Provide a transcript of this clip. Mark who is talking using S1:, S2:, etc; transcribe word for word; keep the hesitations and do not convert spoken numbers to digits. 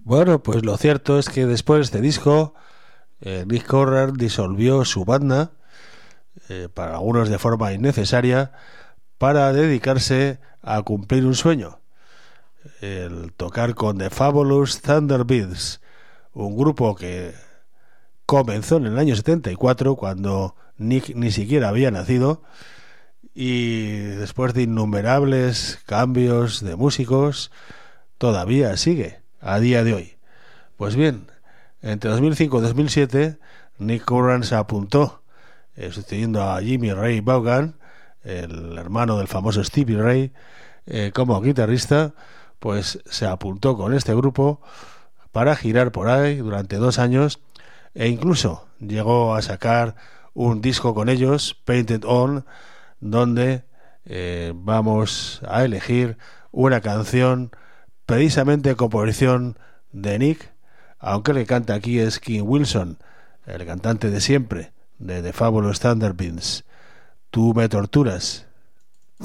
S1: Bueno, pues lo cierto es que después de este disco, eh, Nick Corran disolvió su banda, eh, para algunos de forma innecesaria, para dedicarse a cumplir un sueño, el tocar con The Fabulous Thunderbirds, un grupo que comenzó en el año setenta y cuatro, cuando Nick ni siquiera había nacido, y después de innumerables cambios de músicos, todavía sigue a día de hoy. Pues bien, entre dos mil cinco y dos mil siete, Nick Corran se apuntó, eh, sucediendo a Jimmy Ray Vaughan, el hermano del famoso Stevie Ray, eh, como guitarrista. Pues se apuntó con este grupo para girar por ahí durante dos años, e incluso llegó a sacar un disco con ellos, Painted On, donde eh, vamos a elegir una canción precisamente composición de Nick, aunque el que canta aquí es King Wilson, el cantante de siempre de The Fabulous Thunderbirds. Tú me torturas.